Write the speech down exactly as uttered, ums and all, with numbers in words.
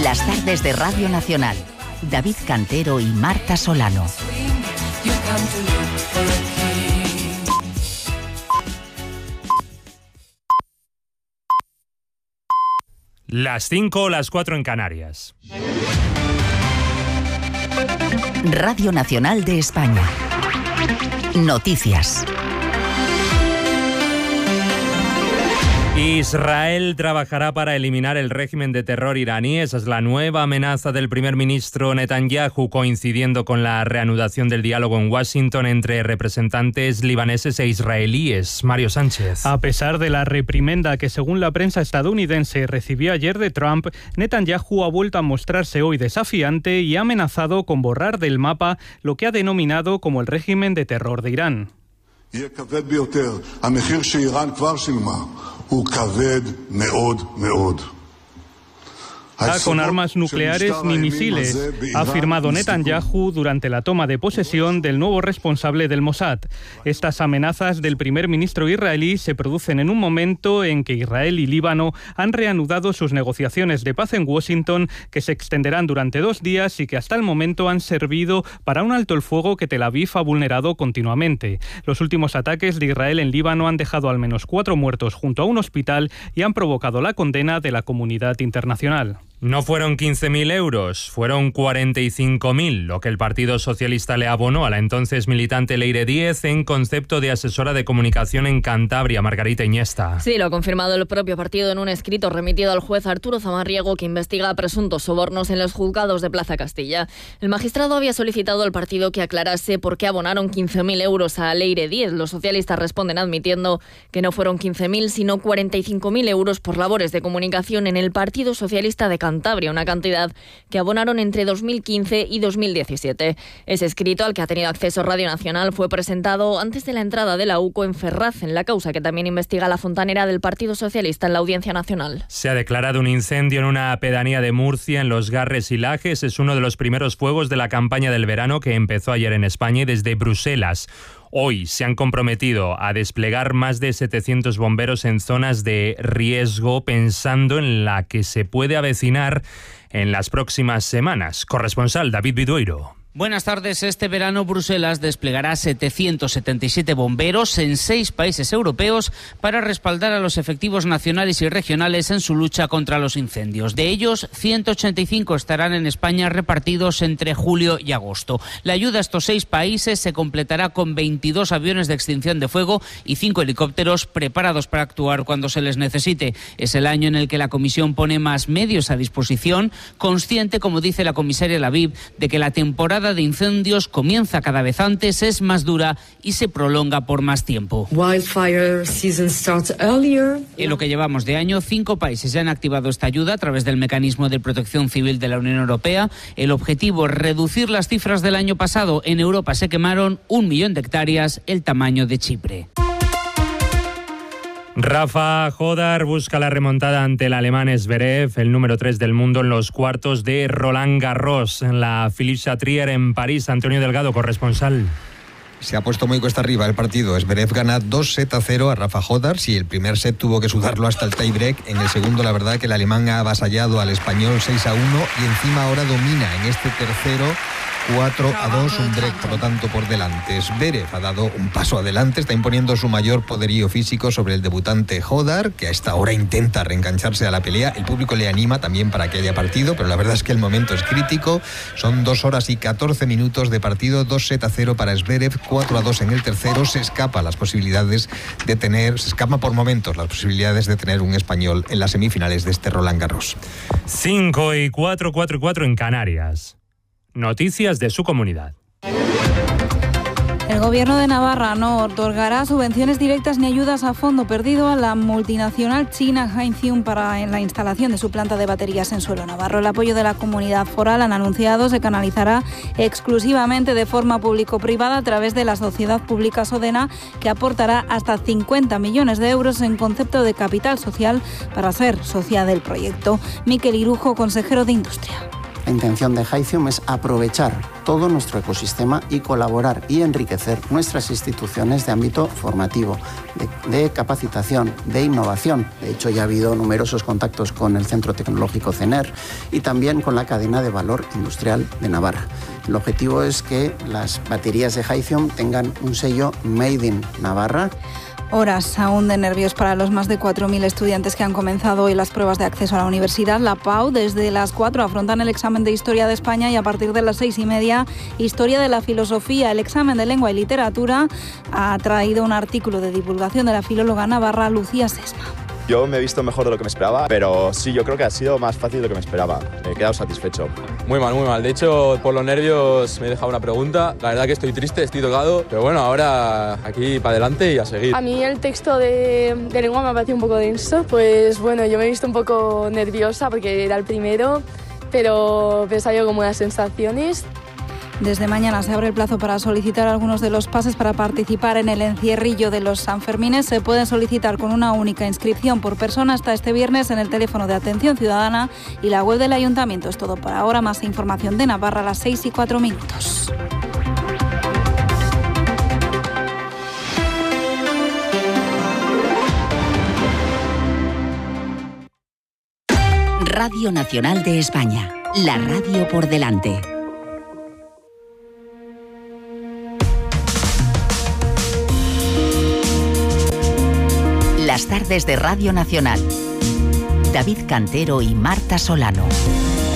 Las tardes de Radio Nacional. David Cantero y Marta Solano. Las cinco o las cuatro en Canarias. Radio Nacional de España. Noticias. Israel trabajará para eliminar el régimen de terror iraní. Esa es la nueva amenaza del primer ministro Netanyahu, coincidiendo con la reanudación del diálogo en Washington entre representantes libaneses e israelíes. Mario Sánchez. A pesar de la reprimenda que, según la prensa estadounidense, recibió ayer de Trump, Netanyahu ha vuelto a mostrarse hoy desafiante y ha amenazado con borrar del mapa lo que ha denominado como el régimen de terror de Irán. הוא כבד מאוד מאוד. Con armas nucleares ni misiles, ha afirmado Netanyahu durante la toma de posesión del nuevo responsable del Mossad. Estas amenazas del primer ministro israelí se producen en un momento en que Israel y Líbano han reanudado sus negociaciones de paz en Washington, que se extenderán durante dos días y que hasta el momento han servido para un alto el fuego que Tel Aviv ha vulnerado continuamente. Los últimos ataques de Israel en Líbano han dejado al menos cuatro muertos junto a un hospital y han provocado la condena de la comunidad internacional. No fueron quince mil euros, fueron cuarenta y cinco mil, lo que el Partido Socialista le abonó a la entonces militante Leire Díez en concepto de asesora de comunicación en Cantabria, Margarita Iniesta. Sí, lo ha confirmado el propio partido en un escrito remitido al juez Arturo Zamarriego, que investiga presuntos sobornos en los juzgados de Plaza Castilla. El magistrado había solicitado al partido que aclarase por qué abonaron quince mil euros a Leire Díez. Los socialistas responden admitiendo que no fueron quince mil, sino cuarenta y cinco mil euros por labores de comunicación en el Partido Socialista de Cantabria. Cantabria, una cantidad que abonaron entre dos mil quince y dos mil diecisiete. Ese escrito, al que ha tenido acceso Radio Nacional, fue presentado antes de la entrada de la U C O en Ferraz, en la causa que también investiga la fontanera del Partido Socialista en la Audiencia Nacional. Se ha declarado un incendio en una pedanía de Murcia, en Los Garres y Lajes. Es uno de los primeros fuegos de la campaña del verano que empezó ayer en España y desde Bruselas. Hoy se han comprometido a desplegar más de setecientos bomberos en zonas de riesgo, pensando en la que se puede avecinar en las próximas semanas. Corresponsal David Vidueiro. Buenas tardes. Este verano Bruselas desplegará setecientos setenta y siete bomberos en seis países europeos para respaldar a los efectivos nacionales y regionales en su lucha contra los incendios. De ellos, ciento ochenta y cinco estarán en España repartidos entre julio y agosto. La ayuda a estos seis países se completará con veintidós aviones de extinción de fuego y cinco helicópteros preparados para actuar cuando se les necesite. Es el año en el que la Comisión pone más medios a disposición, consciente, como dice la comisaria Laviv, de que la temporada de incendios comienza cada vez antes, es más dura y se prolonga por más tiempo. Wildfire season starts earlier. En lo que llevamos de año, cinco países ya han activado esta ayuda a través del mecanismo de protección civil de la Unión Europea. El objetivo es reducir las cifras del año pasado. En Europa se quemaron un millón de hectáreas, el tamaño de Chipre. Rafa Jodar busca la remontada ante el alemán Zverev, el número tres del mundo, en los cuartos de Roland Garros, en la Philippe Chatrier en París. Antonio Delgado, corresponsal. Se ha puesto muy cuesta arriba el partido. Zverev gana dos sets a cero a Rafa Jodar. Si el primer set tuvo que sudarlo hasta el tiebreak, en el segundo la verdad que el alemán ha avasallado al español seis a uno y encima ahora domina en este tercero cuatro a dos, un break por lo tanto por delante. Zverev ha dado un paso adelante, está imponiendo su mayor poderío físico sobre el debutante Jodar, que a esta hora intenta reengancharse a la pelea. El público le anima también para que haya partido, pero la verdad es que el momento es crítico. Son dos horas y catorce minutos de partido, dos sets a cero para Zverev, cuatro a dos en el tercero. Se escapa las posibilidades de tener, se escapa por momentos las posibilidades de tener un español en las semifinales de este Roland Garros. cinco y cuatro, cuatro y cuatro en Canarias. Noticias de su comunidad. El Gobierno de Navarra no otorgará subvenciones directas ni ayudas a fondo perdido a la multinacional china Haithium para en la instalación de su planta de baterías en suelo navarro. El apoyo de la comunidad foral, han anunciado, se canalizará exclusivamente de forma público-privada a través de la sociedad pública Sodena, que aportará hasta cincuenta millones de euros en concepto de capital social para ser socia del proyecto. Miquel Irujo, consejero de Industria. La intención de Haithium es aprovechar todo nuestro ecosistema y colaborar y enriquecer nuestras instituciones de ámbito formativo, de, de capacitación, de innovación. De hecho, ya ha habido numerosos contactos con el Centro Tecnológico CENER y también con la cadena de valor industrial de Navarra. El objetivo es que las baterías de Hythium tengan un sello Made in Navarra. Horas aún de nervios para los más de cuatro mil estudiantes que han comenzado hoy las pruebas de acceso a la universidad. La Pau, desde las cuatro afrontan el examen de Historia de España y a partir de las seis y media, Historia de la Filosofía. El examen de Lengua y Literatura ha traído un artículo de divulgación de la filóloga navarra Lucía Sesma. Yo me he visto mejor de lo que me esperaba, pero sí, yo creo que ha sido más fácil de lo que me esperaba. Me he quedado satisfecho. Muy mal, muy mal. De hecho, por los nervios me he dejado una pregunta. La verdad que estoy triste, estoy tocado, pero bueno, ahora aquí para adelante y a seguir. A mí el texto de, de lengua me ha parecido un poco denso. Pues bueno, yo me he visto un poco nerviosa porque era el primero, pero he salido con buenas sensaciones. Desde mañana se abre el plazo para solicitar algunos de los pases para participar en el encierrillo de los Sanfermines. Se pueden solicitar con una única inscripción por persona hasta este viernes en el teléfono de atención ciudadana y la web del ayuntamiento. Es todo por ahora. Más información de Navarra a las seis y cuatro minutos. Radio Nacional de España. La radio por delante. Las tardes de Radio Nacional. David Cantero y Marta Solano.